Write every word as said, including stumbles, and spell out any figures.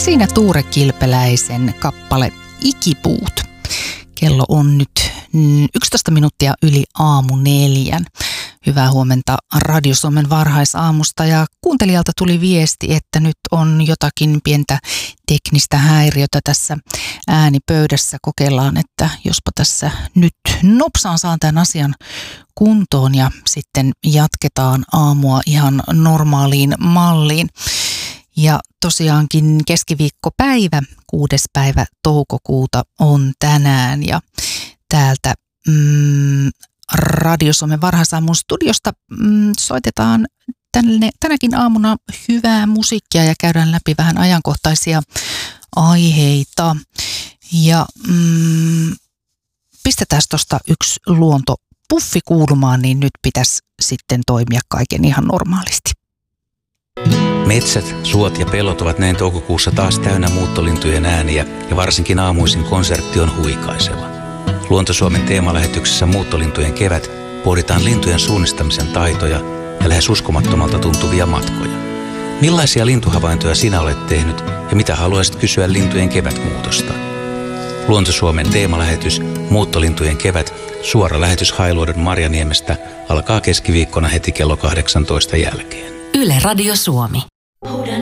Siinä Tuure Kilpeläisen kappale Ikipuut. Kello on nyt yksitoista minuuttia yli aamu neljän. Hyvää huomenta Radio Suomen varhaisaamusta, ja kuuntelijalta tuli viesti, että nyt on jotakin pientä teknistä häiriötä tässä äänipöydässä. Kokeillaan, että jospa tässä nyt nopsaan saan tämän asian kuntoon ja sitten jatketaan aamua ihan normaaliin malliin. Ja tosiaankin keskiviikkopäivä, kuudes päivä toukokuuta on tänään, ja täältä mm, Radio Suomen varhaisaamun studiosta mm, soitetaan tänne, tänäkin aamuna hyvää musiikkia ja käydään läpi vähän ajankohtaisia aiheita. Ja mm, pistetään tuosta yksi luontopuffi kuulumaan, niin nyt pitäisi sitten toimia kaiken ihan normaalisti. Metsät, suot ja pellot ovat näin toukokuussa taas täynnä muuttolintujen ääniä, ja varsinkin aamuisin konsertti on huikaiseva. Luonto-Suomen teemalähetyksessä Muuttolintujen kevät pohditaan lintujen suunnistamisen taitoja ja lähes uskomattomalta tuntuvia matkoja. Millaisia lintuhavaintoja sinä olet tehnyt ja mitä haluaisit kysyä lintujen kevätmuutosta? Luonto-Suomen teemalähetys Muuttolintujen kevät, suora lähetys Hailuodon Marjaniemestä, alkaa keskiviikkona heti kello kahdeksantoista jälkeen. Yle Radio Suomi.